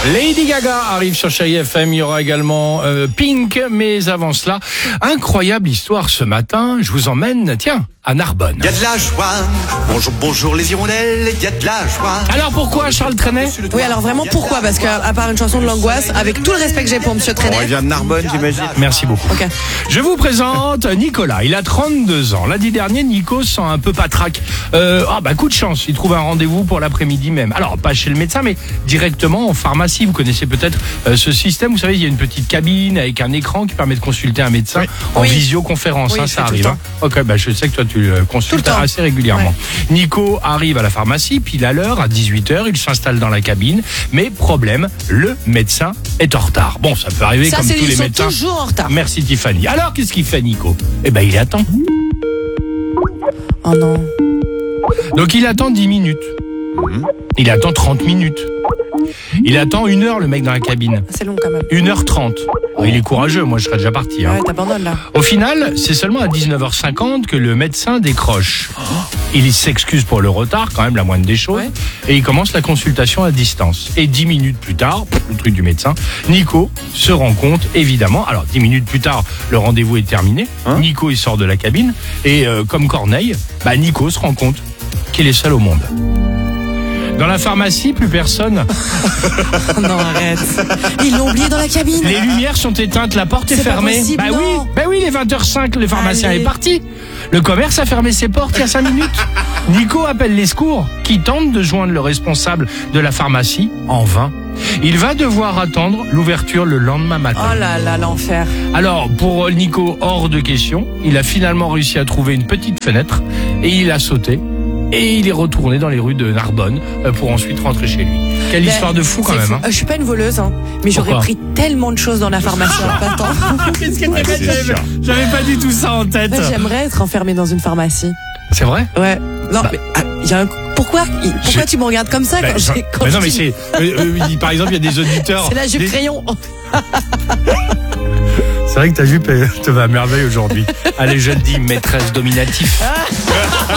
Lady Gaga arrive sur Chérie FM, il y aura également Pink, mais avant cela, incroyable histoire ce matin, je vous emmène, tiens, à Narbonne. Il y a de la joie, bonjour les hirondelles, il y a de la joie. Alors pourquoi Charles Trenet? Oui, alors vraiment pourquoi? Parce qu'à part une chanson de l'angoisse, avec tout le respect que j'ai pour Monsieur Trenet. On vient de Narbonne, j'imagine. Merci beaucoup. Ok. Je vous présente Nicolas, il a 32 ans. Lundi dernier, Nico se sent un peu patraque. Coup de chance, il trouve un rendez-vous pour l'après-midi même. Alors, pas chez le médecin, mais directement en pharmacie. Vous connaissez peut-être ce système, vous savez, il y a une petite cabine avec un écran qui permet de consulter un médecin en visioconférence, Oui, ça tout arrive. le temps. Ok, je sais que toi tu le consultes assez régulièrement. Ouais. Nico arrive à la pharmacie, pile à l'heure, à 18h, il s'installe dans la cabine, mais problème, le médecin est en retard. Bon, ça peut arriver comme tous les médecins. Ils sont toujours en retard. Merci Tiffany. Alors, qu'est-ce qu'il fait Nico? Il attend. Oh non. Donc il attend 10 minutes. Il attend 30 minutes. Il attend 1 heure le mec dans la cabine. C'est long quand même. 1h30. Il est courageux, moi je serais déjà parti. Ouais, t'abandonnes là. Au final, c'est seulement à 19h50 que le médecin décroche. Il s'excuse pour le retard, quand même la moindre des choses, et il commence la consultation à distance. Et 10 minutes plus tard, le truc du médecin, Nico se rend compte, évidemment, alors 10 minutes plus tard, le rendez-vous est terminé, Nico il sort de la cabine, et comme Corneille, Nico se rend compte qu'il est seul au monde. Dans la pharmacie, plus personne. Non, arrête. Ils l'ont oublié dans la cabine. Les lumières sont éteintes, la porte est fermée. Possible, non. Oui, il est 20h05, le pharmacien est parti. Le commerce a fermé ses portes il y a 5 minutes. Nico appelle les secours, qui tentent de joindre le responsable de la pharmacie, en vain. Il va devoir attendre l'ouverture le lendemain matin. Oh là là, l'enfer. Alors, pour Nico, hors de question, il a finalement réussi à trouver une petite fenêtre et il a sauté. Et il est retourné dans les rues de Narbonne pour ensuite rentrer chez lui. Quelle histoire de fou quand même. Hein. Je suis pas une voleuse, mais j'aurais pris tellement de choses dans la pharmacie en pas temps. Qu'est-ce que j'avais pas du tout ça en tête. J'aimerais être enfermée dans une pharmacie. C'est vrai? Ouais. Non, mais pourquoi tu me regardes comme ça quand non, mais c'est par exemple, il y a des auditeurs. C'est la jupe crayon. C'est vrai que ta jupe te va à merveille aujourd'hui. Allez, je te dis maîtresse dominatif.